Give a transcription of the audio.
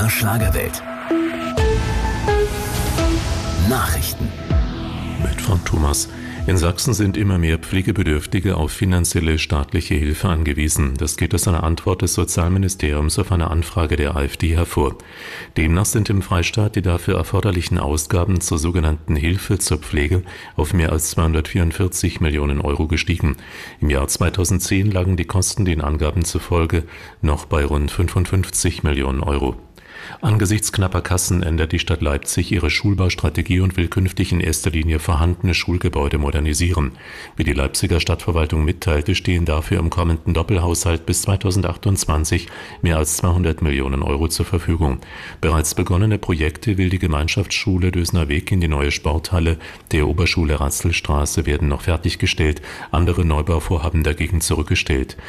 BR Schlagerwelt. Nachrichten. Mit Frank Thomas. In Sachsen sind immer mehr Pflegebedürftige auf finanzielle staatliche Hilfe angewiesen. Das geht aus einer Antwort des Sozialministeriums auf eine Anfrage der AfD hervor. Demnach sind im Freistaat die dafür erforderlichen Ausgaben zur sogenannten Hilfe zur Pflege auf mehr als 244 Millionen Euro gestiegen. Im Jahr 2010 lagen die Kosten den Angaben zufolge noch bei rund 55 Millionen Euro. Angesichts knapper Kassen ändert die Stadt Leipzig ihre Schulbaustrategie und will künftig in erster Linie vorhandene Schulgebäude modernisieren. Wie die Leipziger Stadtverwaltung mitteilte, stehen dafür im kommenden Doppelhaushalt bis 2028 mehr als 200 Millionen Euro zur Verfügung. Bereits begonnene Projekte will die Gemeinschaftsschule Dösner Weg in die neue Sporthalle der Oberschule Ratzelstraße werden noch fertiggestellt, andere Neubauvorhaben dagegen zurückgestellt.